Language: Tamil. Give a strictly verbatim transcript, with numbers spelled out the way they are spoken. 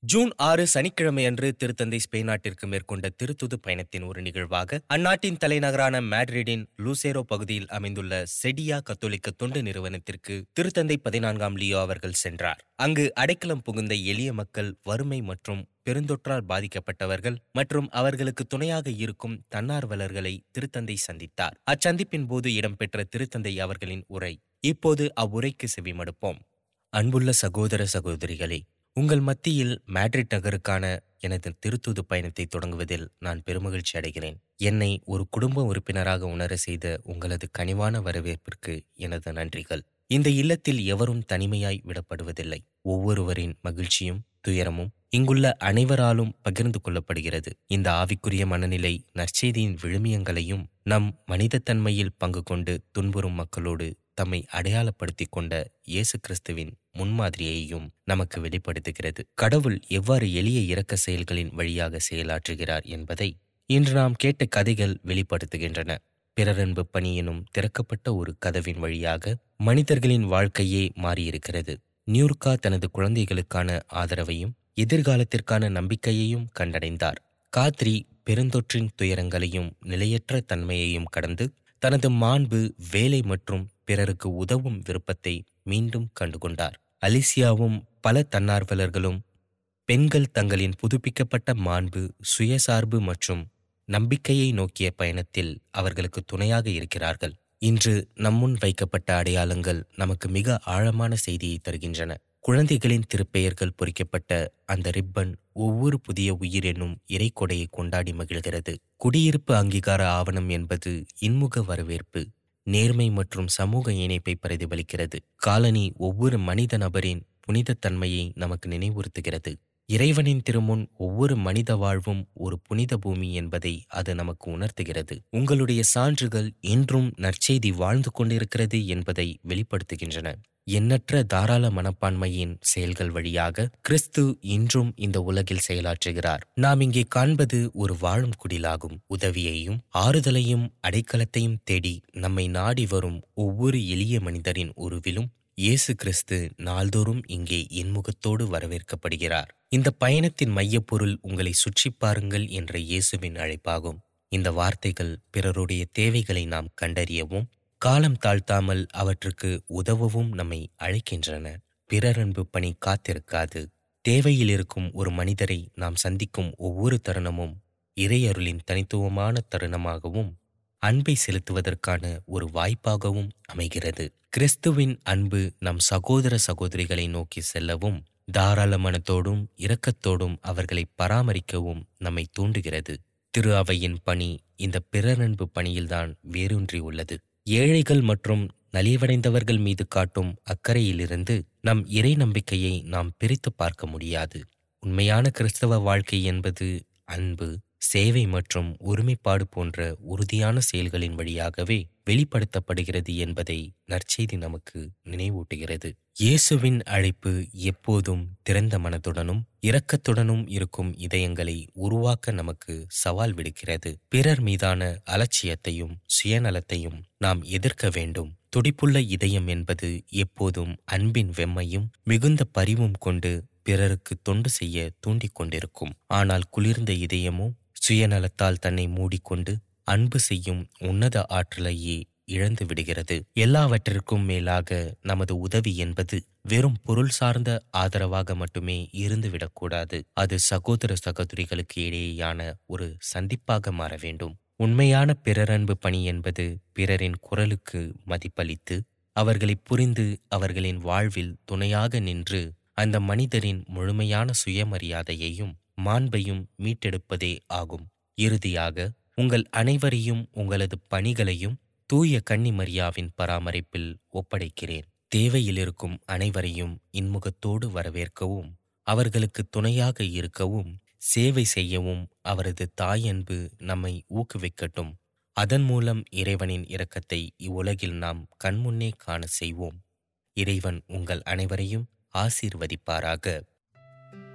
ஜூன் ஆறு சனிக்கிழமை அன்று திருத்தந்தை ஸ்பெயின் நாட்டிற்கு மேற்கொண்ட திருத்துது பயணத்தின் ஒரு நிகழ்வாக அந்நாட்டின் தலைநகரான மேட்ரிடின் லூசேரோ பகுதியில் அமைந்துள்ள செடியா கத்தோலிக்க தொண்டு நிறுவனத்திற்கு திருத்தந்தை பதினான்காம் லியோ அவர்கள் சென்றார். அங்கு அடைக்கலம் புகுந்த எளிய மக்கள், வறுமை மற்றும் பெருந்தொற்றால் பாதிக்கப்பட்டவர்கள் மற்றும் அவர்களுக்கு துணையாக இருக்கும் தன்னார்வலர்களை திருத்தந்தை சந்தித்தார். அச்சந்திப்பின் போது இடம்பெற்ற திருத்தந்தை அவர்களின் உரை. இப்போது அவ்வுரைக்கு செவிமடுப்போம். அன்புள்ள சகோதர சகோதரிகளே, உங்கள் மத்தியில் மேட்ரிட் நகருக்கான எனது திருத்தூது பயணத்தை தொடங்குவதில் நான் பெருமகிழ்ச்சி அடைகிறேன். என்னை ஒரு குடும்ப உறுப்பினராக உணர செய்த உங்களது கனிவான வரவேற்பிற்கு எனது நன்றிகள். இந்த இல்லத்தில் எவரும் தனிமையாய் விடப்படுவதில்லை. ஒவ்வொருவரின் மகிழ்ச்சியும் துயரமும் இங்குள்ள அனைவராலும் பகிர்ந்து கொள்ளப்படுகிறது. இந்த ஆவிக்குரிய மனநிலை நற்செய்தியின் விழுமியங்களையும் நம் மனிதத்தன்மையில் பங்கு கொண்டு துன்புறும் மக்களோடு தம்மை அடையாளப்படுத்திக் கொண்ட இயேசு கிறிஸ்துவின் முன்மாதிரியையும் நமக்கு வெளிப்படுத்துகிறது. கடவுள் எவ்வாறு எளிய இரக்க செயல்களின் வழியாக செயலாற்றுகிறார் என்பதை இன்று நாம் கேட்ட கதைகள் வெளிப்படுத்துகின்றன. பிறரன்பு பணி எனும் திறக்கப்பட்ட ஒரு கதவின் வழியாக மனிதர்களின் வாழ்க்கையே மாறியிருக்கிறது. நியூர்கா தனது குழந்தைகளுக்கான ஆதரவையும் எதிர்காலத்திற்கான நம்பிக்கையையும் கண்டடைந்தார். காத்ரி பெருந்தொற்றின் துயரங்களையும் நிலையற்ற தன்மையையும் கடந்து தனது மாண்பு, வேலை மற்றும் பிறருக்கு உதவும் விருப்பத்தை மீண்டும் கண்டுகொண்டார். அலிசியாவும் பல தன்னார்வலர்களும் பெண்கள் தங்களின் புதுப்பிக்கப்பட்ட மாண்பு, சுயசார்பு மற்றும் நம்பிக்கையை நோக்கிய பயணத்தில் அவர்களுக்கு துணையாக இருக்கிறார்கள். இன்று நம்முன் வைக்கப்பட்ட அடையாளங்கள் நமக்கு மிக ஆழமான செய்தியை தருகின்றன. குழந்தைகளின் திருப்பெயர்கள் பொறிக்கப்பட்ட அந்த ரிப்பன் ஒவ்வொரு புதிய உயிர் என்னும் இறைக்கொடையை கொண்டாடி மகிழ்கிறது. குடியிருப்பு அங்கீகார ஆவணம் என்பது இன்முக வரவேற்பு, நேர்மை மற்றும் சமூக இணைப்பை பிரதிபலிக்கிறது. காலனி ஒவ்வொரு மனித நபரின் புனித தன்மையை நமக்கு நினைவுறுத்துகிறது. இறைவனின் திருமுன் ஒவ்வொரு மனித வாழ்வும் ஒரு புனித பூமி என்பதை அது நமக்கு உணர்த்துகிறது. உங்களுடைய சான்றுகள் இன்றும் நற்செய்தி வாழ்ந்து கொண்டிருக்கிறது என்பதை வெளிப்படுத்துகின்றன. எண்ணற்ற தாராள மனப்பான்மையின் செயல்கள் வழியாக கிறிஸ்து இன்றும் இந்த உலகில் செயலாற்றுகிறார். நாம் இங்கே காண்பது ஒரு வாழும் குடிலாகும். உதவியையும் ஆறுதலையும் அடைக்கலத்தையும் தேடி நம்மை நாடி வரும் ஒவ்வொரு எளிய மனிதரின் உருவிலும் இயேசு கிறிஸ்து நாள்தோறும் இங்கே இன்முகத்தோடு வரவேற்கப்படுகிறார். இந்த பயணத்தின் மையப்பொருள் உங்களை சுற்றி பாருங்கள் என்ற இயேசுவின் அழைப்பாகும். இந்த வார்த்தைகள் பிறருடைய தேவைகளை நாம் கண்டறியவும் காலம் தாழ்த்தாமல் அவற்றுக்கு உதவவும் நம்மை அழைக்கின்றன. பிறரன்பு பணி காத்திருக்காது. தேவையில் இருக்கும் ஒரு மனிதரை நாம் சந்திக்கும் ஒவ்வொரு தருணமும் இறையருளின் தனித்துவமான தருணமாகவும் அன்பை செலுத்துவதற்கான ஒரு வாய்ப்பாகவும் அமைகிறது. கிறிஸ்துவின் அன்பு நம் சகோதர சகோதரிகளை நோக்கி செல்லவும் தாராள மனத்தோடும் இரக்கத்தோடும் அவர்களை பராமரிக்கவும் நம்மை தூண்டுகிறது. திரு அவையின் பணி இந்த பிறரன்பு பணியில்தான் வேரூன்றி உள்ளது. ஏழைகள் மற்றும் நலிவடைந்தவர்கள் மீது காட்டும் அக்கறையிலிருந்து நம் இறை நம்பிக்கையை நாம் பிரித்து பார்க்க முடியாது. உண்மையான கிறிஸ்தவ வாழ்க்கை என்பது அன்பு, சேவை மற்றும் ஒருமைப்பாடு போன்ற உறுதியான செயல்களின் வழியாகவே வெளிப்படுத்தப்படுகிறது என்பதை நற்செய்தி நமக்கு நினைவூட்டுகிறது. இயேசுவின் அழைப்பு எப்போதும் திறந்த மனதுடனும் இரக்கத்துடனும் இருக்கும் இதயங்களை உருவாக்க நமக்கு சவால் விடுக்கிறது. பிறர் மீதான அலட்சியத்தையும் சுயநலத்தையும் நாம் எதிர்க்க வேண்டும். துடிப்புள்ள இதயம் என்பது எப்போதும் அன்பின் வெம்மையும் மிகுந்த பரிவும் கொண்டு பிறருக்கு தொண்டு செய்ய தூண்டிக் கொண்டிருக்கும். ஆனால் குளிர்ந்த இதயமோ சுயநலத்தால் தன்னை மூடிக்கொண்டு அன்பு செய்யும் உன்னத ஆற்றலையே இழந்து விடுகிறது. எல்லாவற்றிற்கும் மேலாக நமது உதவி என்பது வெறும் பொருள் சார்ந்த ஆதரவாக மட்டுமே இருந்துவிடக்கூடாது. அது சகோதர சகோதரிகளுக்கு இடையேயான ஒரு சந்திப்பாக மாற வேண்டும். உண்மையான பிறரன்பு பணி என்பது பிறரின் குரலுக்கு மதிப்பளித்து அவர்களை புரிந்து அவர்களின் வாழ்வில் துணையாக நின்று அந்த மனிதரின் முழுமையான சுயமரியாதையையும் மாண்பையும் மீட்டெடுப்பதே ஆகும். இறுதியாக உங்கள் அனைவரையும் உங்களது பணிகளையும் தூய கன்னிமரியாவின் பராமரிப்பில் ஒப்படைக்கிறேன். தேவையில் இருக்கும் அனைவரையும் இன்முகத்தோடு வரவேற்கவும் அவர்களுக்கு துணையாக இருக்கவும் சேவை செய்யவும் அவரது தாயன்பு நம்மை ஊக்குவிக்கட்டும். அதன் மூலம் இறைவனின் இரக்கத்தை இவ்வுலகில் நாம் கண்முன்னே காண செய்வோம். இறைவன் உங்கள் அனைவரையும் ஆசீர்வதிப்பாராக.